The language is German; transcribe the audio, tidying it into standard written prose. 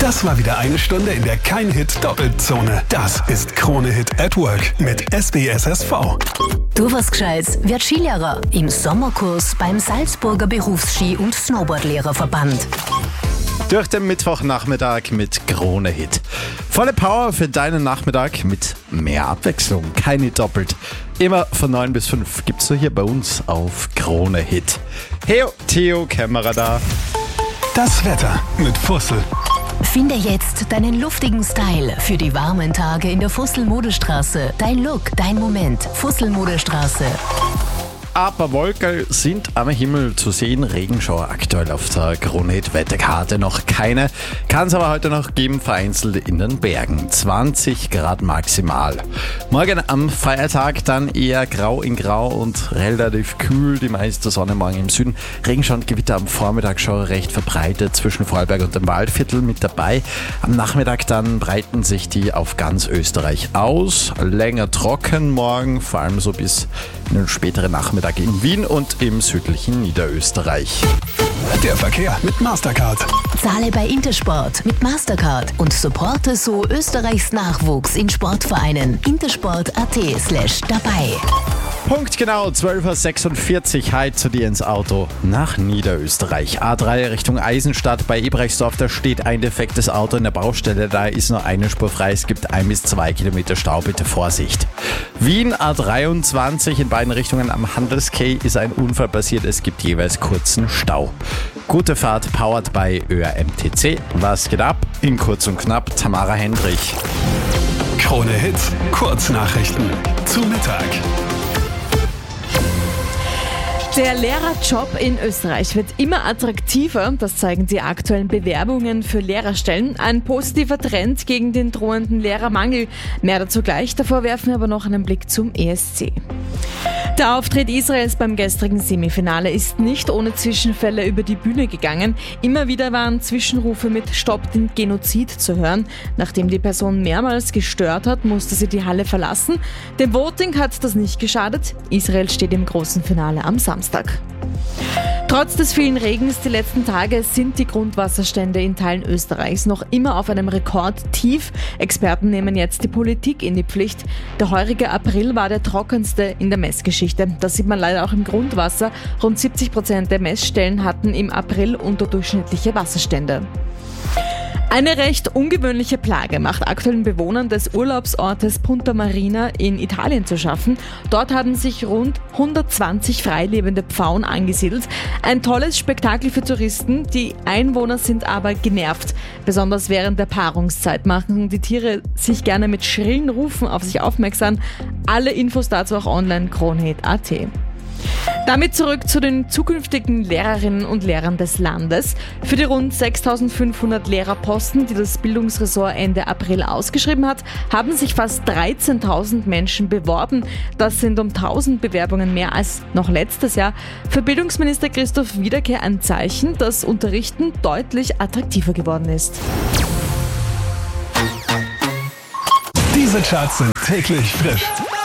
Das war wieder eine Stunde in der Kein-Hit-Doppelzone. Das ist Krone Hit at Work mit SBSSV. Du was Gescheites, wird Skilehrer im Sommerkurs beim Salzburger Berufsski- und Snowboardlehrerverband. Durch den Mittwochnachmittag mit Krone Hit. Volle Power für deinen Nachmittag mit mehr Abwechslung. Keine doppelt. Immer von 9 bis 5 gibt's so hier bei uns auf Krone Hit. Hey, Theo Kämmerer da. Das Wetter mit Fussel. Finde jetzt deinen luftigen Style für die warmen Tage in der Fussel-Modestraße. Dein Look, dein Moment. Fussel-Modestraße. Aber Wolken sind am Himmel zu sehen. Regenschauer aktuell auf der Krone Hit Wetterkarte noch keine. Kann es aber heute noch geben, vereinzelt in den Bergen. 20 Grad maximal. Morgen am Feiertag dann eher grau in grau und relativ kühl. Die meiste Sonne morgen im Süden. Regenschauer und Gewitter am Vormittag schon recht verbreitet zwischen Vorarlberg und dem Waldviertel mit dabei. Am Nachmittag dann breiten sich die auf ganz Österreich aus. Länger trocken morgen, vor allem so bis in den späteren Nachmittag in Wien und im südlichen Niederösterreich. Der Verkehr mit Mastercard. Zahle bei Intersport mit Mastercard und supporte so Österreichs Nachwuchs in Sportvereinen. intersport.at/dabei. Punkt genau, 12.46 Uhr, heute zu dir ins Auto nach Niederösterreich. A3 Richtung Eisenstadt bei Ebrechtsdorf, da steht ein defektes Auto in der Baustelle, da ist nur eine Spur frei, es gibt 1 bis 2 Kilometer Stau, bitte Vorsicht. Wien A23 in beiden Richtungen am Handelsquai ist ein Unfall passiert, es gibt jeweils kurzen Stau. Gute Fahrt, powered by ÖRMTC. Was geht ab? In kurz und knapp, Tamara Hendrich. Krone Hit, Kurznachrichten zu Mittag. Der Lehrerjob in Österreich wird immer attraktiver, das zeigen die aktuellen Bewerbungen für Lehrerstellen. Ein positiver Trend gegen den drohenden Lehrermangel. Mehr dazu gleich, davor werfen wir aber noch einen Blick zum ESC. Der Auftritt Israels beim gestrigen Semifinale ist nicht ohne Zwischenfälle über die Bühne gegangen. Immer wieder waren Zwischenrufe mit „Stopp den Genozid" zu hören. Nachdem die Person mehrmals gestört hat, musste sie die Halle verlassen. Dem Voting hat das nicht geschadet. Israel steht im großen Finale am Samstag. Trotz des vielen Regens die letzten Tage sind die Grundwasserstände in Teilen Österreichs noch immer auf einem Rekordtief. Experten nehmen jetzt die Politik in die Pflicht. Der heurige April war der trockenste in der Messgeschichte. Das sieht man leider auch im Grundwasser. Rund 70% der Messstellen hatten im April unterdurchschnittliche Wasserstände. Eine recht ungewöhnliche Plage macht aktuellen Bewohnern des Urlaubsortes Punta Marina in Italien zu schaffen. Dort haben sich rund 120 freilebende Pfauen angesiedelt. Ein tolles Spektakel für Touristen, die Einwohner sind aber genervt. Besonders während der Paarungszeit machen die Tiere sich gerne mit schrillen Rufen auf sich aufmerksam. Alle Infos dazu auch online kronehit.at. Damit zurück zu den zukünftigen Lehrerinnen und Lehrern des Landes. Für die rund 6.500 Lehrerposten, die das Bildungsressort Ende April ausgeschrieben hat, haben sich fast 13.000 Menschen beworben. Das sind um 1.000 Bewerbungen mehr als noch letztes Jahr. Für Bildungsminister Christoph Wiederkehr ein Zeichen, dass Unterrichten deutlich attraktiver geworden ist. Diese Charts sind täglich frisch